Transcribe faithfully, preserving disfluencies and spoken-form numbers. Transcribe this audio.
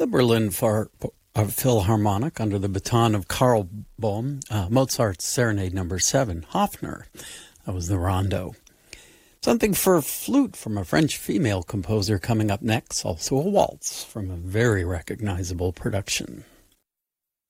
The Berlin Phar- uh, Philharmonic, under the baton of Karl Bohm, uh, Mozart's Serenade Number Seven, Hofner. That was the rondo. Something for flute from a French female composer coming up next. Also a waltz from a very recognizable production.